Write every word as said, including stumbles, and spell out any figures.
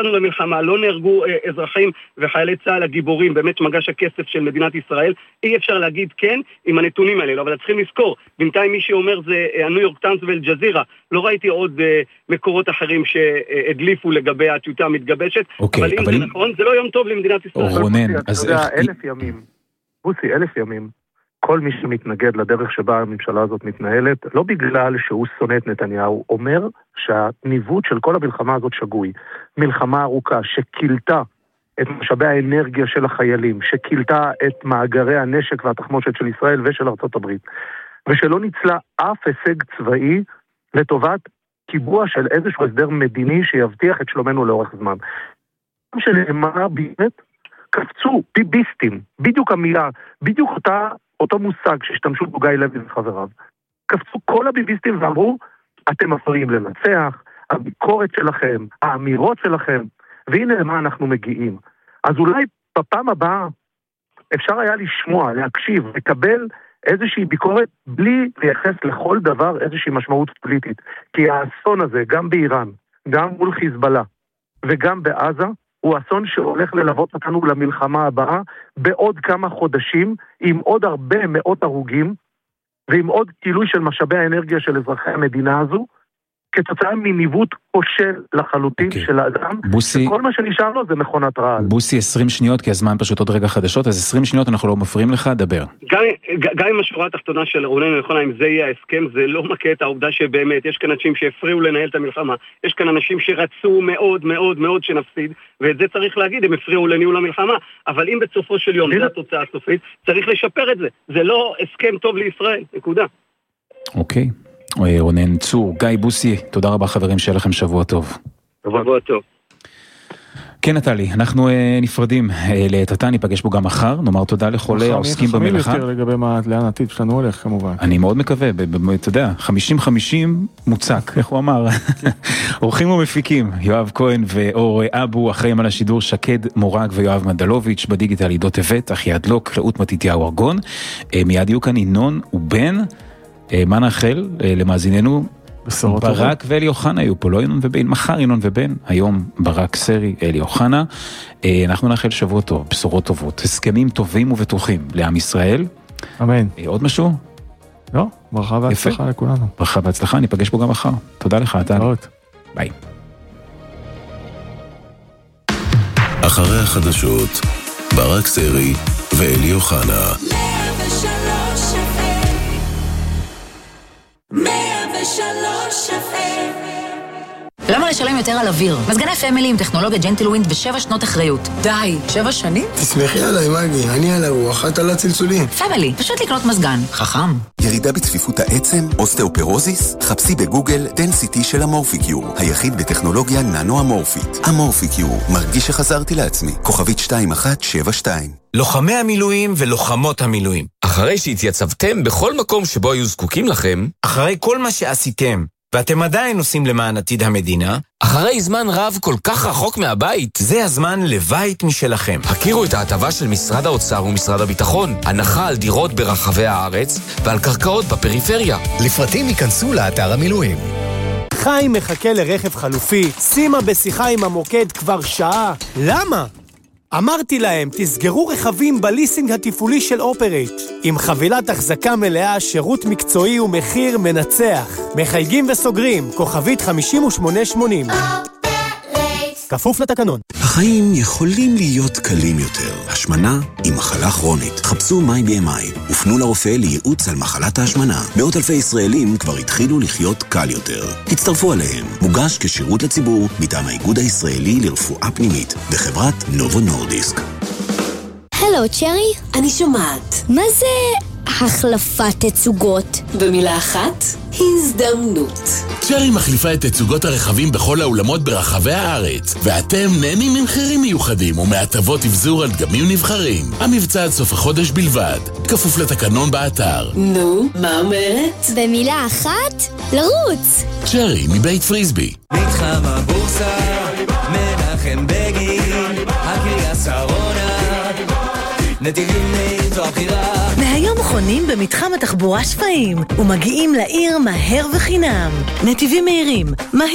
יצאנו למלחמה, לא נהרגו אזרחים וחיילי צה"ל הגיבורים, באמת מגש הכסף של מדינת ישראל, אי אפשר להגיד כן עם הנתונים האלה, אבל צריכים לזכור, בינתיים מי שאומר זה הניו יורק טיימס ואל-ג'זירה, לא ראיתי עוד מקורות אחרים שהדליפו לגבי הטיוטה המתגבשת, אבל אם זה נכון, זה לא יום טוב למדינת ישראל. רונן, אז איך... אלף ימים, בוסי, אלף ימים, כל מי שמתנגד לדרך שבה הממשלה הזאת מתנהלת, לא בגלל שהוא שונא את נתניהו, אומר שהניווט של כל המלחמה הזאת שגוי. מלחמה ארוכה שקילתה את משאבי האנרגיה של החיילים, שקילתה את מאגרי הנשק והתחמושת של ישראל ושל ארצות הברית, ושלא ניצלה אף הישג צבאי לטובת קיבוע של איזשהו הסדר מדיני שיבטיח את שלומנו לאורך זמן. שנאמר באמת, קפצו ביביסטים, בדיוק המילה, בדיוק אותה אותו מושג שהשתמשו בו גיא לוי וחבריו. קפצו כל הביביסטים ואמרו, אתם מפריעים לנצח, הביקורת שלכם, האמירות שלכם, והנה למה אנחנו מגיעים. אז אולי בפעם הבאה אפשר היה לשמוע, להקשיב, לקבל איזושהי ביקורת בלי לייחס לכל דבר איזושהי משמעות פוליטית. כי האסון הזה, גם באיראן, גם מול חיזבאללה וגם בעזה, הוא אסון שהולך ללוות אותנו למלחמה הבאה בעוד כמה חודשים, עם עוד הרבה מאות הרוגים, ועם עוד גילוי של משאבי האנרגיה של אזרחי המדינה הזו, כתוצאה מניווט כושל לחלוטין okay. של האדם, בוסי... וכל מה שנשאר לו זה מכונת רעל. בוסי, עשרים שניות, כי הזמן פשוט עוד רגע חדשות, אז עשרים שניות אנחנו לא מפריעים לך, דבר. גם, גם עם השורה התחתונה של רונן, נכונה, אם זה יהיה ההסכם, זה לא מכה את העובדה שבאמת, יש כאן אנשים שהפריעו לנהל את המלחמה, יש כאן אנשים שרצו מאוד מאוד מאוד שנפסיד, ואת זה צריך להגיד, הם הפריעו לניהול המלחמה, אבל אם בסופו של יום זה התוצאה הסופית, צריך לשפר את זה. זה לא הסכם טוב לישראל, נקודה. אוקיי. רונן צור, גיא בוסי, תודה רבה חברים, שיהיה לכם שבוע טוב. שבוע טוב. כן נטלי, אנחנו נפרדים לתתה, ניפגש בו גם מחר, נאמר תודה לכל העוסקים במלאכה. מחר יותר לגבי מה, לאן העתיד שלנו הולך כמובן. אני מאוד מקווה, אתה יודע, חמישים חמישים מוצק, איך הוא אמר? אורחים ומפיקים, יואב כהן ואור אבו, אחראים על השידור שקד מורג ויואב מדלוביץ', בדיגיטל עידו טבת, אחי הדלוק, רעות מתיתיהו ארגון, מיד יהיו כאן ינון ובן, מה נאחל למאזיננו? ברק ואלי אוחנה היו פה, לא ינון ובן, מחר ינון ובן, היום ברק סרי, אלי אוחנה. אנחנו נאחל שבוע טוב, בשורות טובות, הסכמים טובים ובטוחים לעם ישראל. אמן. עוד משהו? לא, ברכה והצלחה לכולנו. ברכה והצלחה, ניפגש בו גם מחר. תודה לך, אתה. ביי. אחרי החדשות, ברק סרי ואלי אוחנה. למה לשלם יותר על אוויר? מזגני פמילי עם טכנולוגיה ג'נטלווינד ושבע שנות אחריות. די, שבע שנים? תסמכי עליי, מגי, אני על הרוח, את על הצלצולים. פמילי, פשוט לקנות מזגן. חכם. ירידה בצפיפות העצם, אוסטאופורוזיס? חפשי בגוגל דנסיטי של המורפיקיור, היחיד בטכנולוגיה ננו-אמורפית. המורפיקיור, מרגיש שחזרתי לעצמי. כוכבית שתיים אחת שבע שתיים. לוחמי המילואים ולוחמות המילואים. אחרי שהתייצבתם בכל מקום שבו היו זקוקים לכם, אחרי כל מה שעשיתם, ואתם עדיין עושים למען עתיד המדינה, אחרי זמן רב כל כך רחוק מהבית, זה הזמן לבית משלכם. הכירו את ההטבה של משרד האוצר ומשרד הביטחון, הנחה על דירות ברחבי הארץ ועל קרקעות בפריפריה. לפרטים ייכנסו לאתר המילואים. חיים מחכה לרכב חלופי, שימה בשיחה עם המוקד כבר שעה. למה? אמרתי להם, תסגרו רכבים בליסינג התפעולי של אופרייט. עם חבילת החזקה מלאה, שירות מקצועי ומחיר מנצח. מחייגים וסוגרים, כוכבית חמישים ושמונה שמונים. כפוף לתקנון. החיים יכולים להיות קלים יותר. השמנה היא מחלה כרונית. חפשו מיי בי אם איי ופנו לרופא לייעוץ על מחלת ההשמנה. מאות אלפי ישראלים כבר התחילו לחיות קל יותר. תצטרפו עליהם. מוגש כשירות לציבור מטעם האיגוד הישראלי לרפואה פנימית בחברת נובו נורדיסק. הלו צ'רי, אני שומעת. מה זה החלפת תצוגות? במילה אחת, הזדמנות. צ'רי מחליפה את תצוגות הרכבים בכל האולמות ברחבי הארץ, ואתם נהנים ממחירים מיוחדים ומהטבות אבזור על דגמים נבחרים. המבצע עד סוף החודש בלבד, כפוף לתקנון באתר. נו, מה אומרת? במילה אחת, לרוץ. צ'רי מבית פריסבי. מתחם הבורסה, מנחם בגין, הקריה שרונה, נתיבים מאיתו הבחירה. מהיום חונים במתחם התחבורה שפעים ומגיעים לעיר מהר וחינם. נתיבים מהירים, מהיר